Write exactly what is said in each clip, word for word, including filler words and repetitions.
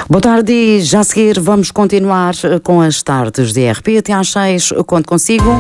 Boa tarde e já a seguir vamos continuar com as tardes de E R P. Até às seis, conto consigo.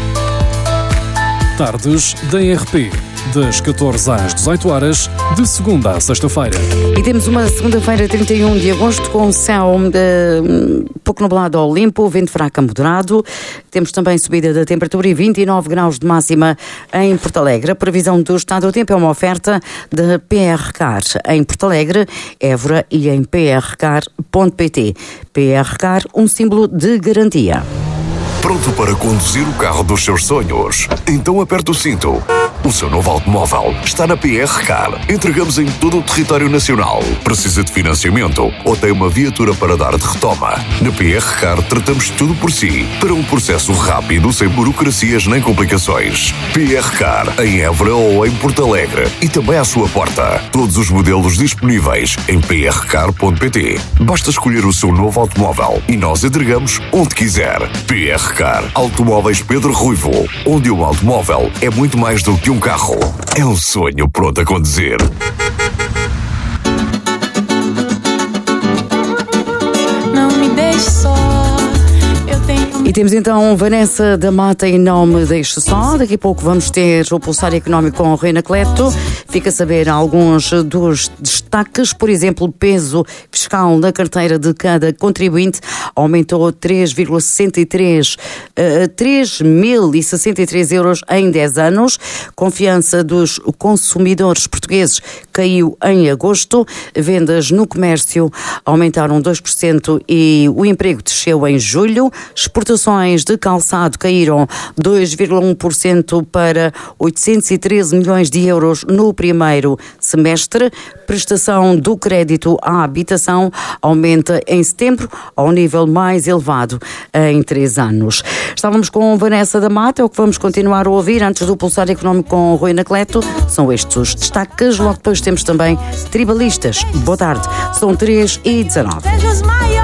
Tardes da E R P, das catorze às dezoito horas, de segunda a sexta-feira. E temos uma segunda-feira, trinta e um de agosto, com céu de, pouco nublado ao limpo, vento fraco a moderado. Temos também subida da temperatura e vinte e nove graus de máxima em Porto Alegre. A previsão do estado do tempo é uma oferta da P R Car em Porto Alegre, Évora e em p r car ponto p t. P R Car, um símbolo de garantia. Pronto para conduzir o carro dos seus sonhos? Então aperte o cinto. O seu novo automóvel está na P R Car. Entregamos em todo o território nacional. Precisa de financiamento ou tem uma viatura para dar de retoma? Na P R Car tratamos tudo por si, para um processo rápido, sem burocracias nem complicações. P R Car em Évora ou em Porto Alegre e também à sua porta. Todos os modelos disponíveis em p r car ponto p t. Basta escolher o seu novo automóvel e nós entregamos onde quiser. P R Car Automóveis Pedro Ruivo, onde um automóvel é muito mais do que um carro. É um sonho pronto a conduzir. Não me deixe só. Eu tenho... E temos então Vanessa da Mata e Não Me Deixe Só. Daqui a pouco vamos ter o Pulsar Económico com o Rui Anacleto. Fica a saber alguns dos destaques. Por exemplo, o peso fiscal na carteira de cada contribuinte aumentou três vírgula sessenta e três, uh, três mil e sessenta e três euros em dez anos. Confiança dos consumidores portugueses caiu em agosto. Vendas no comércio aumentaram dois por cento e o emprego desceu em julho. Exportações de calçado caíram dois vírgula um por cento para oitocentos e treze milhões de euros no primeiro semestre. Prestação do crédito à habitação aumenta em setembro ao nível mais elevado em três anos. Estávamos com Vanessa da Mata, é o que vamos continuar a ouvir antes do Pulsar Económico com o Rui Anacleto. São estes os destaques. Logo depois temos também Tribalistas. Boa tarde. São três e dezanove.